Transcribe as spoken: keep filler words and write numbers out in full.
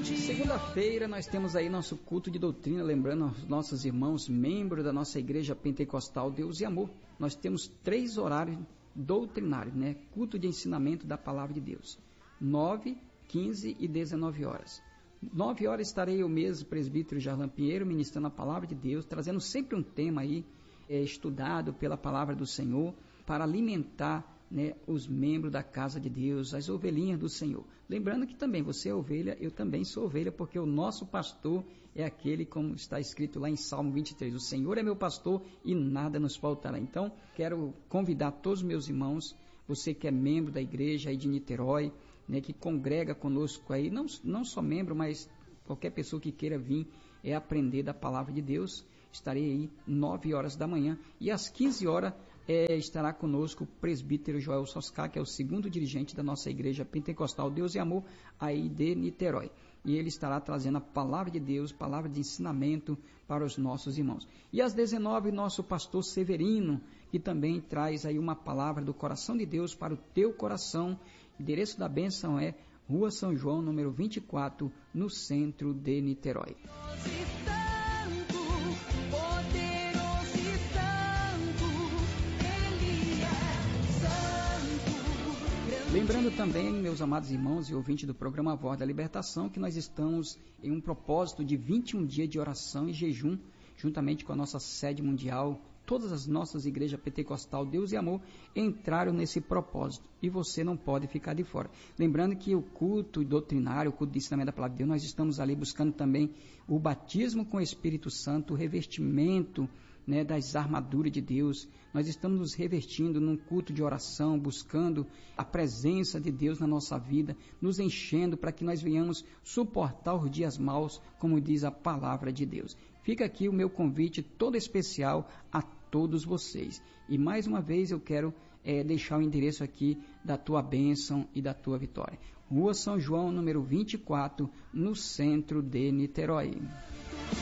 Segunda-feira nós temos aí nosso culto de doutrina, lembrando aos nossos irmãos, membros da nossa igreja pentecostal Deus e Amor. Nós temos três horários doutrinários, né? Culto de ensinamento da palavra de Deus, nove, quinze e dezenove horas. nove horas estarei eu mesmo, presbítero Jarlan Pinheiro, ministrando a palavra de Deus, trazendo sempre um tema aí, é, estudado pela palavra do Senhor, para alimentar, né, os membros da casa de Deus, as ovelhinhas do Senhor. Lembrando que também você é ovelha, eu também sou ovelha, porque o nosso pastor é aquele, como está escrito lá em Salmo vinte e três, o Senhor é meu pastor e nada nos faltará. Então, quero convidar todos os meus irmãos, você que é membro da igreja aí de Niterói, né, que congrega conosco aí, não, não só membro, mas qualquer pessoa que queira vir é aprender da palavra de Deus. Estarei aí nove horas da manhã e às quinze horas é, estará conosco o presbítero Joel Soscar, que é o segundo dirigente da nossa igreja pentecostal Deus e Amor aí de Niterói. E ele estará trazendo a palavra de Deus, palavra de ensinamento para os nossos irmãos. E às dezenove, nosso pastor Severino, que também traz aí uma palavra do coração de Deus para o teu coração. O endereço da bênção é Rua São João, número vinte e quatro, no centro de Niterói. Lembrando também, meus amados irmãos e ouvintes do programa Voz da Libertação, que nós estamos em um propósito de vinte e um dias de oração e jejum, juntamente com a nossa sede mundial. Todas as nossas igrejas pentecostal Deus e Amor entraram nesse propósito e você não pode ficar de fora. Lembrando que o culto doutrinário, o culto de ensinamento da palavra de Deus, nós estamos ali buscando também o batismo com o Espírito Santo, o revestimento, né, das armaduras de Deus. Nós estamos nos revestindo num culto de oração, buscando a presença de Deus na nossa vida, nos enchendo para que nós venhamos suportar os dias maus, como diz a palavra de Deus. Fica aqui o meu convite todo especial a todos vocês. E mais uma vez eu quero é, deixar o endereço aqui da tua bênção e da tua vitória. Rua São João, número vinte e quatro, no centro de Niterói.